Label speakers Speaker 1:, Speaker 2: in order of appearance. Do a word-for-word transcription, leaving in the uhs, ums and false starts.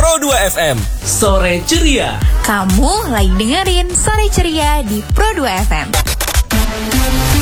Speaker 1: Pro dua F M.
Speaker 2: Sore ceria.
Speaker 3: Kamu lagi dengerin Sore Ceria di Pro dua F M.